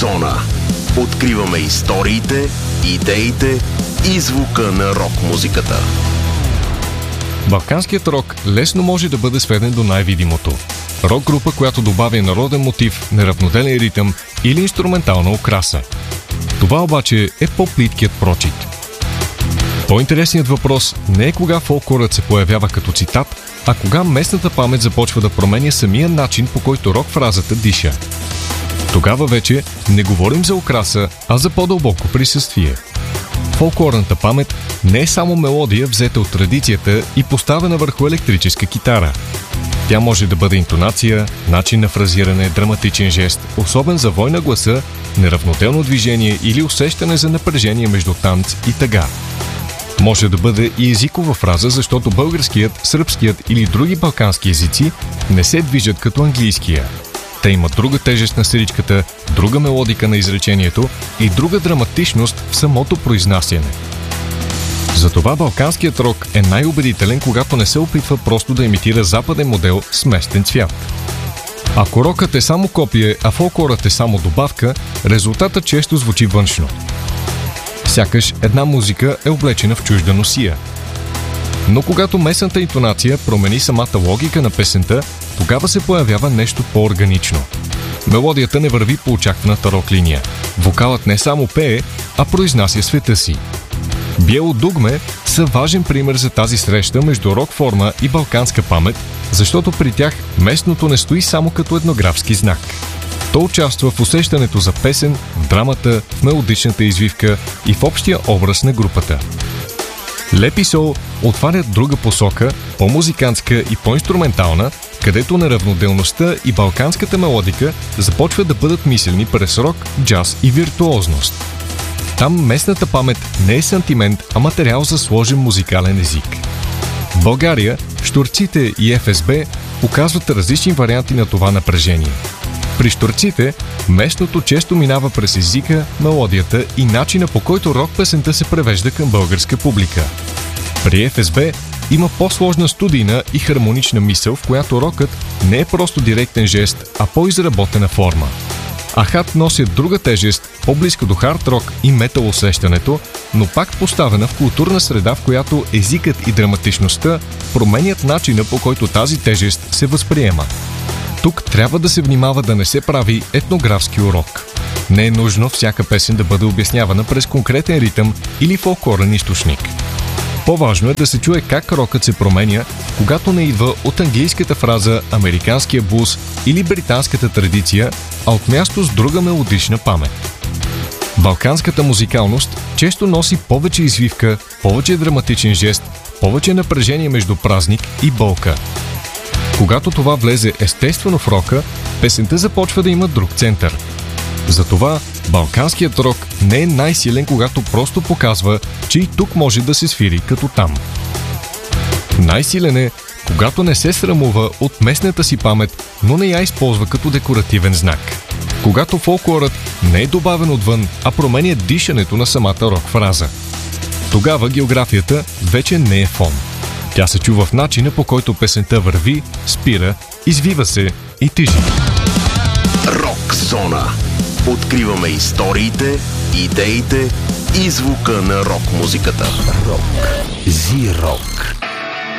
Зона. Откриваме историите, идеите и звука на рок-музиката. Балканският рок лесно може да бъде сведен до най-видимото. Рок-група, която добавя народен мотив, неравноделен ритъм или инструментална окраса. Това обаче е по-плиткият прочит. По-интересният въпрос не е кога фолклорът се появява като цитат, а кога местната памет започва да променя самия начин, по който рок-фразата диша. Тогава вече не говорим за окраса, а за по-дълбоко присъствие. Фолклорната памет не е само мелодия, взета от традицията и поставена върху електрическа китара. Тя може да бъде интонация, начин на фразиране, драматичен жест, особен за вой на гласа, неравноделно движение или усещане за напрежение между танц и тъга. Може да бъде и езикова фраза, защото българският, сръбският или други балкански езици не се движат като английския. Те имат друга тежест на сиричката, друга мелодика на изречението и друга драматичност в самото произнасяне. Затова балканският рок е най-убедителен, когато не се опитва просто да имитира западен модел с местен цвят. Ако рокът е само копие, а фолклорът е само добавка, резултатът често звучи външно. Сякаш една музика е облечена в чужда носия. Но когато местната интонация промени самата логика на песента, тогава се появява нещо по-органично. Мелодията не върви по очакваната рок-линия. Вокалът не само пее, а произнася света си. Биело дугме са важен пример за тази среща между рок-форма и балканска памет, защото при тях местното не стои само като етнографски знак. То участва в усещането за песен, в драмата, в мелодичната извивка и в общия образ на групата. Лепи Сол отварят друга посока, по-музикантска и по-инструментална, където неравноделността и балканската мелодика започват да бъдат мислени през рок, джаз и виртуозност. Там местната памет не е сантимент, а материал за сложен музикален език. В България щурците и ФСБ показват различни варианти на това напрежение. При щурците местното често минава през езика, мелодията и начина, по който рок-песента се превежда към българска публика. При ФСБ има по-сложна студийна и хармонична мисъл, в която рокът не е просто директен жест, а по-изработена форма. Ахат носят друга тежест, по-близко до хард-рок и метал усещането, но пак поставена в културна среда, в която езикът и драматичността променят начина, по който тази тежест се възприема. Тук трябва да се внимава да не се прави етнографски урок. Не е нужно всяка песен да бъде обяснявана през конкретен ритъм или фолклорен източник. По-важно е да се чуе как рокът се променя, когато не идва от английската фраза американския блуз или британската традиция, а от място с друга мелодична памет. Балканската музикалност често носи повече извивка, повече драматичен жест, повече напрежение между празник и болка. Когато това влезе естествено в рока, песента започва да има друг център. Затова балканският рок не е най-силен, когато просто показва, че и тук може да се свири като там. Най-силен е, когато не се срамува от местната си памет, но не я използва като декоративен знак. Когато фолклорът не е добавен отвън, а променя дишането на самата рок-фраза. Тогава географията вече не е фон. Тя се чува в начина, по който песента върви, спира, извива се и тежи. Рок-зона. Откриваме историите, идеите и звука на рок-музиката. Рок. Зи-рок.